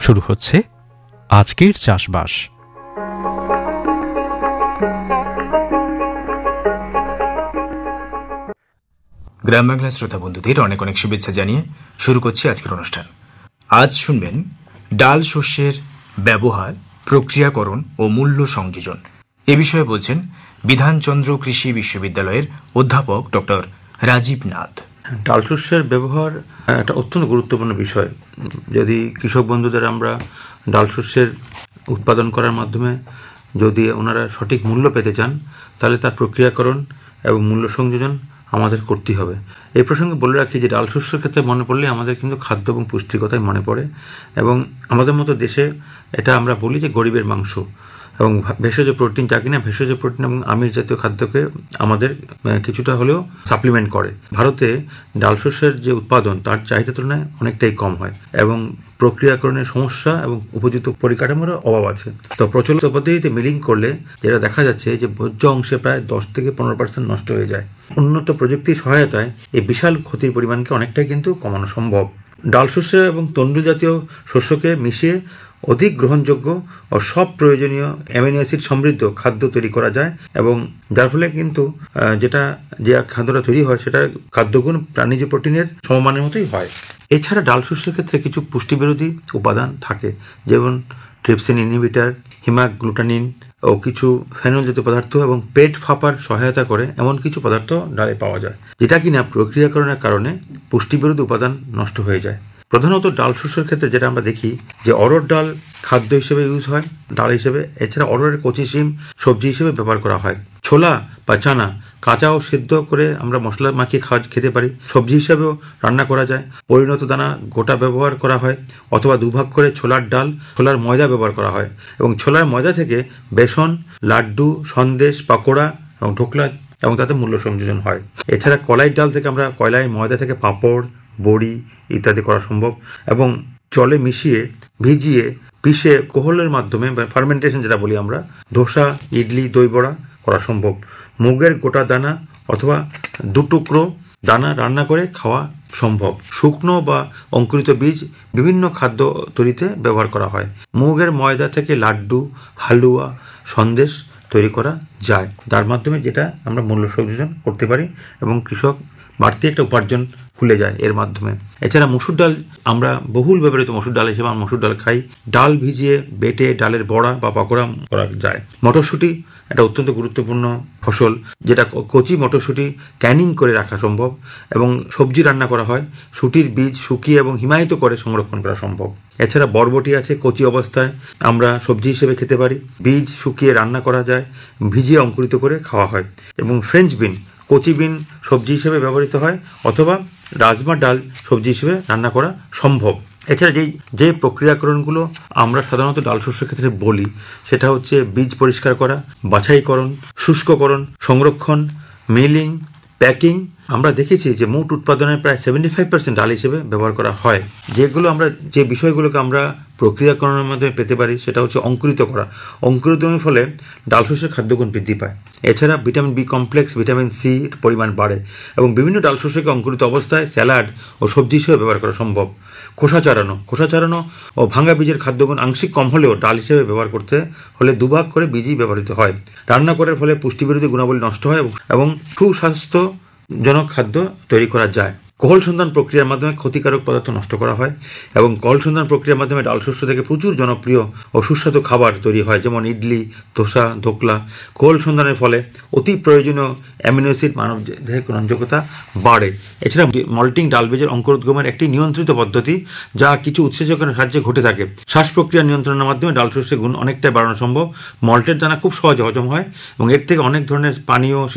শুরু হচ্ছে আজকের চাষবাস। গ্রাম বাংলার শ্রোতা বন্ধুদের অনেক অনেক শুভেচ্ছা জানিয়ে শুরু করছি আজকের অনুষ্ঠান। আজ শুনবেন ডাল শস্যের ব্যবহার, প্রক্রিয়াকরণ ও মূল্য সংযোজন। এ বিষয়ে বলছেন বিধানচন্দ্র কৃষি বিশ্ববিদ্যালয়ের অধ্যাপক ডক্টর রাজীব নাথ। ডাল শস্যের ব্যবহার একটা অত্যন্ত গুরুত্বপূর্ণ বিষয়। যদি কৃষক বন্ধুদের আমরা ডাল শস্যের উৎপাদন করার মাধ্যমে যদি ওনারা সঠিক মূল্য পেতে চান, তাহলে তার প্রক্রিয়াকরণ এবং মূল্য সংযোজন আমাদের করতেই হবে। এই প্রসঙ্গে বলে রাখি যে ডাল শস্যের ক্ষেত্রে মনে পড়লে আমাদের কিন্তু খাদ্য এবং পুষ্টির কথাই মনে পড়ে, এবং আমাদের মতো দেশে এটা আমরা বলি যে গরিবের মাংস, এবং ভেষজ প্রোটিন, যা কিনা ভেষজ প্রোটিন এবং আমিষ জাতীয় খাদ্যকে আমাদের কিছুটা হলেও সাপ্লিমেন্ট করে। ভারতে ডাল শস্যের যে উৎপাদন তার চাহিদা তুলনায় অনেকটাই কম হয়, এবং প্রক্রিয়াকরণের সমস্যা এবং উপযুক্ত পরিকাঠামোর অভাব আছে। তো প্রচলিত পদ্ধতিতে মিলিং করলে যেটা দেখা যাচ্ছে যে ভোজ্য অংশে প্রায় 10 থেকে 15% নষ্ট হয়ে যায়। উন্নত প্রযুক্তির সহায়তায় এই বিশাল ক্ষতির পরিমাণকে অনেকটাই কিন্তু কমানো সম্ভব। ডাল শস্য এবং তন্ডু জাতীয় শস্যকে মিশিয়ে অধিক গ্রহণযোগ্য ও সব প্রয়োজনীয় অ্যামিনো অ্যাসিড সমৃদ্ধ খাদ্য তৈরি করা যায়, এবং যার ফলে কিন্তু যে খাদ্যটা তৈরি হয় সেটা খাদ্যগুণ প্রাণীজ প্রোটিনের সমমানের মতোই হয়। এছাড়া ডাল শস্যের ক্ষেত্রে কিছু পুষ্টিবিরোধী উপাদান থাকে, যেমন ট্রিপসিন ইনহিবিটর, হিমাগ্লুটানিন ও কিছু ফেনল জাতীয় পদার্থ এবং পেট ফাঁপার সহায়তা করে এমন কিছু পদার্থ ডালে পাওয়া যায়, যেটা কিনা প্রক্রিয়াকরণের কারণে পুষ্টিবিরোধী উপাদান নষ্ট হয়ে যায়। প্রধানত ডাল শস্যের ক্ষেত্রে যেটা আমরা দেখি যে অড়হর ডাল খাদ্য হিসেবে ইউজ হয়, ডাল হিসেবে। এছাড়া অড়হরের কচি শিম সবজি হিসেবে ব্যবহার করা হয়। ছোলা বা চানা কাঁচা ও সিদ্ধ করে আমরা মশলা মাখিয়ে খেতে পারি। সবজি হিসেবেও রান্না করা যায়। পরিণত দানা গোটা ব্যবহার করা হয়, অথবা দুভাগ করে ছোলার ডাল, ছোলার ময়দা ব্যবহার করা হয়, এবং ছোলার ময়দা থেকে বেসন, লাড্ডু, সন্দেশ, পাকোড়া এবং ঢোকলা এবং তাতে মূল্য সংযোজন হয়। এছাড়া কলাইয়ের ডাল থেকে আমরা কয়লাই ময়দা থেকে পাঁপড়, বড়ি ইত্যাদি করা সম্ভব, এবং জলে মিশিয়ে ভিজিয়ে পিষে কোহলের মাধ্যমে বা ফার্মেন্টেশন যেটা বলি আমরা, ধোসা, ইডলি, দই বড়া করা সম্ভব। মুগের গোটা দানা অথবা 2 টুকরো দানা রান্না করে খাওয়া সম্ভব। শুকনো বা অঙ্কুরিত বীজ বিভিন্ন খাদ্য তৈরিতে ব্যবহার করা হয়। মুগের ময়দা থেকে লাড্ডু, হালুয়া, সন্দেশ তৈরি করা যায়, যার মাধ্যমে যেটা আমরা মূল্য সংযোজন করতে পারি, এবং কৃষক বাড়তি একটা উপার্জন খুলে যায় এর মাধ্যমে। এছাড়া মসুর ডাল, আমরা বহুল ব্যবহৃত মসুর ডাল হিসেবে মসুর ডাল খাই। ডাল ভিজিয়ে বেটে ডালের বড়া বা পাকোড়া করা যায়। মটরশুঁটি একটা অত্যন্ত গুরুত্বপূর্ণ ফসল, যেটা কচি মটরশুঁটি ক্যানিং করে রাখা সম্ভব, এবং সবজি রান্না করা হয়। শুটির বীজ শুকিয়ে এবং হিমায়িত করে সংরক্ষণ করা সম্ভব। এছাড়া বরবটি আছে, কচি অবস্থায় আমরা সবজি হিসেবে খেতে পারি। বীজ শুকিয়ে রান্না করা যায়, ভিজিয়ে অঙ্কুরিত করে খাওয়া হয়। এবং ফ্রেঞ্চ বিন, কচি বিন সবজি হিসেবে ব্যবহৃত হয়, অথবা রাজমা ডাল সবজি হিসেবে রান্না করা সম্ভব। এছাড়া যে প্রক্রিয়াকরণগুলো আমরা সাধারণত ডাল শস্যের ক্ষেত্রে বলি, সেটা হচ্ছে বীজ পরিষ্কার করা, বাছাইকরণ, শুষ্ককরণ, সংরক্ষণ, মিলিং, প্যাকিং। আমরা দেখেছি যে মোট উৎপাদনের প্রায় 75% ডাল হিসেবে ব্যবহার করা হয়। যে বিষয়গুলোকে আমরা প্রক্রিয়াকরণের মাধ্যমে পেতে পারি, সেটা হচ্ছে অঙ্কুরিত করা। অঙ্কুরিতনের ফলে ডাল শস্যের খাদ্যগুণ বৃদ্ধি পায়। এছাড়া vitamin B complex, vitamin C পরিমাণ বাড়ে, এবং বিভিন্ন ডাল শস্যকে অঙ্কুরিত অবস্থায় স্যালাড ও সবজি হিসেবে ব্যবহার করা সম্ভব। খোসা চারানো ও ভাঙা বীজের খাদ্যগুণ আংশিক কম হলেও ডাল হিসেবে ব্যবহার করতে হলে 2 ভাগ করে বীজই ব্যবহৃত হয়। রান্না করার ফলে পুষ্টিবিরোধী গুণাবলী নষ্ট হয়, এবং সুস্বাস্থ্যজনক খাদ্য তৈরি করা যায়। কোহল সন্ধান প্রক্রিয়ার মাধ্যমে ক্ষতিকারক পদার্থ নষ্ট করা হয়, এবং কোহল সন্ধান প্রক্রিয়ার মাধ্যমে ডাল শস্য থেকে প্রচুর জনপ্রিয় ও সুস্বাদু খাবার তৈরি হয়, যেমন ইডলি, ধোসা, ধোকলা। কোহল সন্ধানের ফলে অতি প্রয়োজনীয় অ্যামিনো অ্যাসিড মানব দেহে গ্রহণযোগ্যতা বাড়ে। এছাড়া মল্টিং ডাল বীজের অঙ্কুরোদ্গমের একটি নিয়ন্ত্রিত পদ্ধতি, যা কিছু উৎসেচকের সাহায্যে ঘটে থাকে। শ্বাস প্রক্রিয়া নিয়ন্ত্রণের মাধ্যমে ডাল শস্যের গুণ অনেকটাই বাড়ানো সম্ভব। মল্টের দানা খুব সহজে হজম হয়, এবং এর থেকে অনেক ধরনের পানীয়